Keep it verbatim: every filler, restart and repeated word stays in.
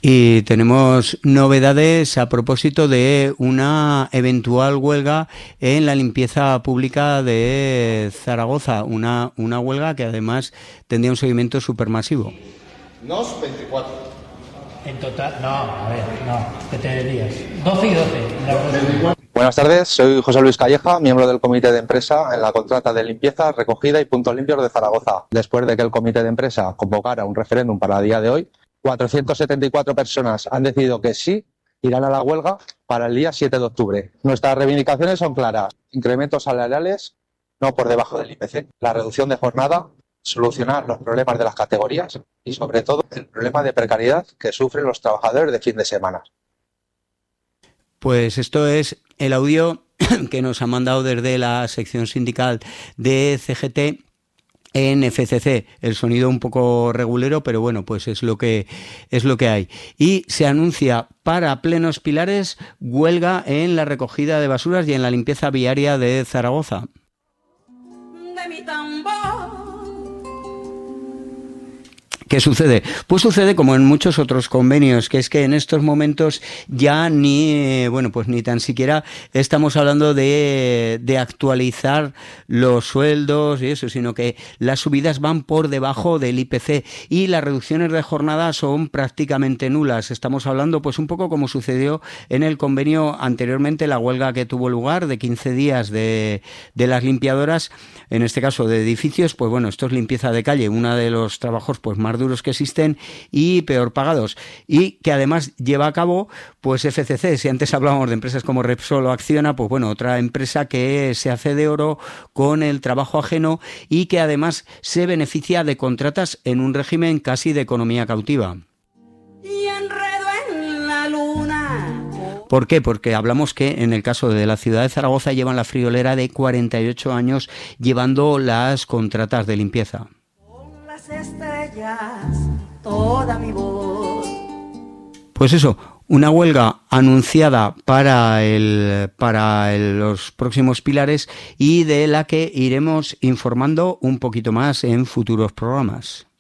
Y tenemos novedades a propósito de una eventual huelga en la limpieza pública de Zaragoza, una, una huelga que además tendría un seguimiento supermasivo. Nos veinticuatro. En total, no, a ver, no, que te lías. doce y doce. Buenas tardes, soy José Luis Calleja, miembro del comité de empresa en la contrata de limpieza, recogida y puntos limpios de Zaragoza. Después de que el comité de empresa convocara un referéndum para el día de hoy, cuatrocientas setenta y cuatro personas han decidido que sí, irán a la huelga para el día siete de octubre. Nuestras reivindicaciones son claras: incrementos salariales no por debajo del I P C, la reducción de jornada, solucionar los problemas de las categorías y, sobre todo, el problema de precariedad que sufren los trabajadores de fin de semana. Pues esto es el audio que nos ha mandado desde la sección sindical de C G T en F C C. El sonido un poco regulero, pero bueno, pues es lo que es lo que hay. Y se anuncia para plenos pilares huelga en la recogida de basuras y en la limpieza viaria de Zaragoza. De mi tambor. ¿Qué sucede? Pues sucede como en muchos otros convenios, que es que en estos momentos ya ni, bueno, pues ni tan siquiera estamos hablando de, de actualizar los sueldos y eso, sino que las subidas van por debajo del I P C y las reducciones de jornada son prácticamente nulas. Estamos hablando pues un poco como sucedió en el convenio anteriormente, la huelga que tuvo lugar de quince días de, de las limpiadoras, en este caso de edificios. Pues bueno, esto es limpieza de calle, uno de los trabajos pues más duros que existen y peor pagados, y que además lleva a cabo pues F C C. Si antes hablábamos de empresas como Repsol o Acciona, pues bueno, otra empresa que se hace de oro con el trabajo ajeno y que además se beneficia de contratas en un régimen casi de economía cautiva. Y enredo en la luna. ¿Por qué? Porque hablamos que en el caso de la ciudad de Zaragoza llevan la friolera de cuarenta y ocho años llevando las contratas de limpieza. Estrellas, toda mi voz. Pues eso, una huelga anunciada para el para el, los próximos pilares y de la que iremos informando un poquito más en futuros programas.